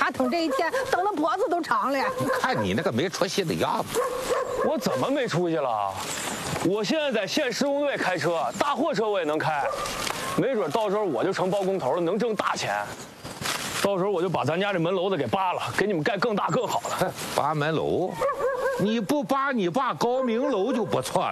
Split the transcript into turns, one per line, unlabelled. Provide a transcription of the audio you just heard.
哈腾这一天等的脖子都长了。
看你那个没出息的样子，
我怎么没出息了？我现在在县施工队开车，大货车我也能开，没准到时候我就成包工头了，能挣大钱。到时候我就把咱家这门楼子给扒了，给你们盖更大更好的。
扒门楼，你不扒你爸高明楼就不错了。